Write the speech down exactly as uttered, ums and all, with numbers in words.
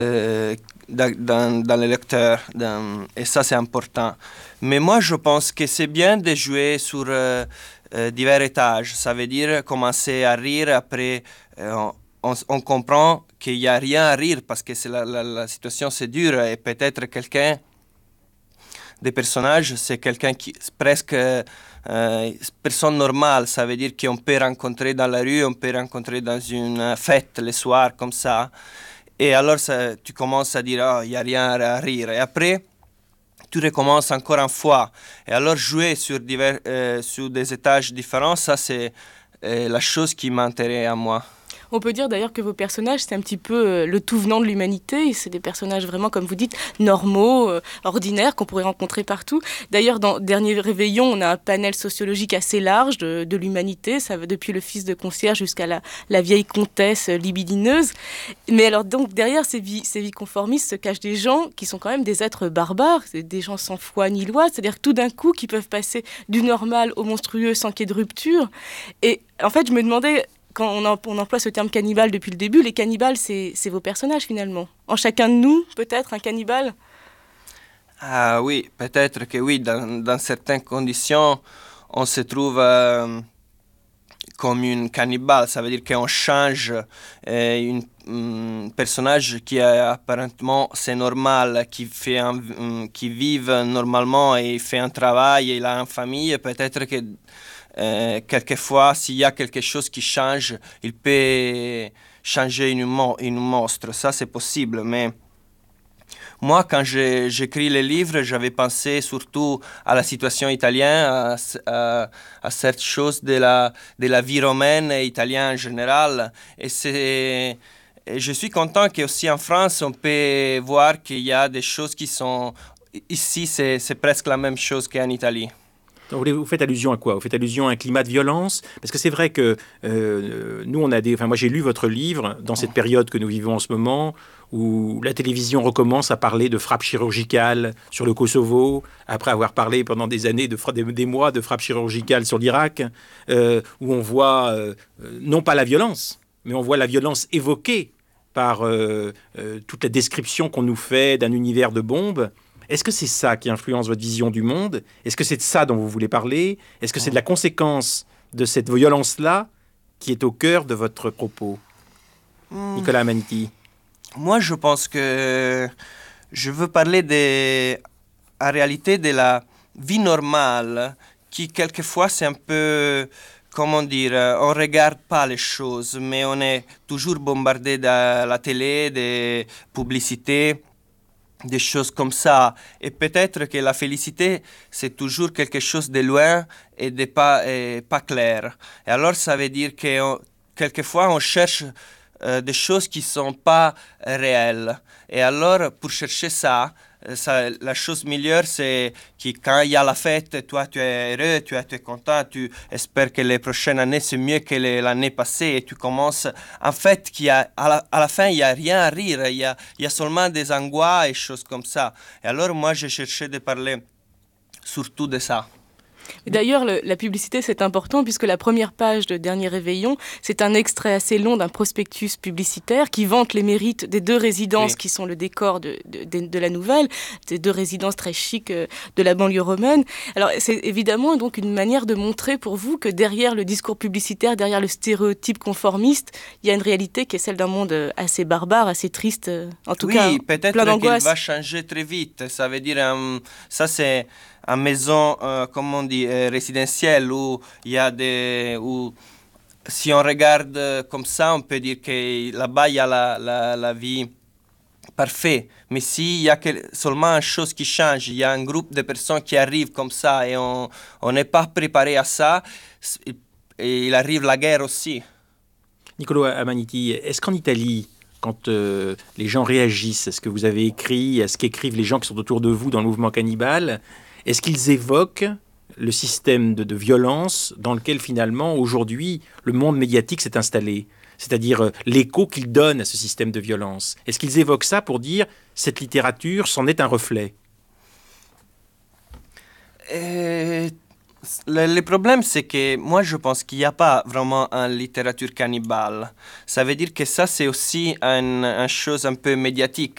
euh, dans, dans, dans le lecteur, dans, et ça c'est important. Mais moi je pense que c'est bien de jouer sur euh, euh, divers étages. Ça veut dire commencer à rire, après euh, on, on comprend qu'il n'y a rien à rire parce que c'est la, la, la situation c'est dure et peut-être quelqu'un, des personnages, c'est quelqu'un qui presque euh, personne normale. Ça veut dire qu'on peut rencontrer dans la rue, on peut rencontrer dans une fête le soir comme ça. Et alors ça, tu commences à dire, oh, il n'y a rien à rire. Et après, tu recommences encore une fois. Et alors jouer sur, divers, euh, sur des étages différents, ça c'est euh, la chose qui m'intéresse à moi. On peut dire d'ailleurs que vos personnages, c'est un petit peu euh, le tout venant de l'humanité. C'est des personnages vraiment, comme vous dites, normaux, euh, ordinaires, qu'on pourrait rencontrer partout. D'ailleurs, dans Dernier Réveillon, on a un panel sociologique assez large de, de l'humanité. Ça va depuis le fils de concierge jusqu'à la, la vieille comtesse libidineuse. Mais alors, donc, derrière ces vies, ces vies conformistes se cachent des gens qui sont quand même des êtres barbares, des gens sans foi ni loi. C'est-à-dire que tout d'un coup, qui peuvent passer du normal au monstrueux sans qu'il y ait de rupture. Et en fait, je me demandais... Quand on, en, on emploie ce terme cannibale depuis le début, les cannibales, c'est, c'est vos personnages finalement. En chacun de nous, peut-être, un cannibale. Ah oui, peut-être que oui, dans, dans certaines conditions, on se trouve euh, comme une cannibale. Ça veut dire qu'on change euh, un personnage qui est apparemment c'est normal, qui, fait un, um, qui vit normalement et fait un travail, et il a une famille. Peut-être que Euh, quelquefois, s'il y a quelque chose qui change, il peut changer une, mo- une monstre. Ça, c'est possible. Mais moi, quand j'ai, j'écris les livres, j'avais pensé surtout à la situation italienne, à, à, à cette chose de la, de la vie romaine et italienne en général. Et, c'est, et je suis content qu'aussi en France, on peut voir qu'il y a des choses qui sont... Ici, c'est, c'est presque la même chose qu'en Italie. Vous faites allusion à quoi? Vous faites allusion à un climat de violence? Parce que c'est vrai que euh, nous, on a des... Enfin, moi, j'ai lu votre livre dans cette période que nous vivons en ce moment, où la télévision recommence à parler de frappes chirurgicales sur le Kosovo, après avoir parlé pendant des années, de fra... des, des mois de frappes chirurgicales sur l'Irak, euh, où on voit, euh, non pas la violence, mais on voit la violence évoquée par euh, euh, toute la description qu'on nous fait d'un univers de bombes. Est-ce que c'est ça qui influence votre vision du monde? Est-ce que c'est de ça dont vous voulez parler? Est-ce que c'est de la conséquence de cette violence-là qui est au cœur de votre propos? mmh. Nicolas Amaniti. Moi, je pense que je veux parler de, en réalité de la vie normale qui, quelquefois, c'est un peu... Comment dire, on ne regarde pas les choses, mais on est toujours bombardé de la télé, des publicités, des choses comme ça. Et peut-être que la félicité, c'est toujours quelque chose de loin et de pas, et pas clair. Et alors, ça veut dire que on, quelquefois, on cherche euh, des choses qui ne sont pas réelles. Et alors, pour chercher ça, ça, la chose meilleure, c'est que quand il y a la fête, toi, tu es heureux, tu es, tu es content, tu espères que les prochaines années, c'est mieux que les, l'année passée, et tu commences... En fait, qu'il y a, à, la, à la fin, il n'y a rien à rire, il y a, il y a seulement des angoisses et choses comme ça. Et alors, moi, j'ai cherché de parler surtout de ça. D'ailleurs, le, la publicité, c'est important puisque la première page de Dernier Réveillon, c'est un extrait assez long d'un prospectus publicitaire qui vante les mérites des deux résidences oui. qui sont le décor de, de, de, de la nouvelle, des deux résidences très chics de la banlieue romaine. Alors, c'est évidemment donc une manière de montrer pour vous que derrière le discours publicitaire, derrière le stéréotype conformiste, il y a une réalité qui est celle d'un monde assez barbare, assez triste, en tout oui, cas, plein d'angoisse. Oui, peut-être qu'il va changer très vite. Ça veut dire, um, ça c'est... une maison, euh, comme on dit, euh, résidentielle, où il y a des... Où, si on regarde euh, comme ça, on peut dire que là-bas, il y a la, la, la vie parfaite. Mais s'il y a que, seulement une chose qui change, il y a un groupe de personnes qui arrivent comme ça et on n'est pas préparé à ça, et il arrive la guerre aussi. Nicolas Amaniti, est-ce qu'en Italie, quand euh, les gens réagissent à ce que vous avez écrit, à ce qu'écrivent les gens qui sont autour de vous dans le mouvement cannibale, est-ce qu'ils évoquent le système de, de violence dans lequel finalement aujourd'hui le monde médiatique s'est installé, c'est-à-dire euh, l'écho qu'il donne à ce système de violence? Est-ce qu'ils évoquent ça pour dire cette littérature c'en est un reflet? euh, le, le problème, c'est que moi je pense qu'il n'y a pas vraiment une littérature cannibale. Ça veut dire que ça c'est aussi une, une chose un peu médiatique.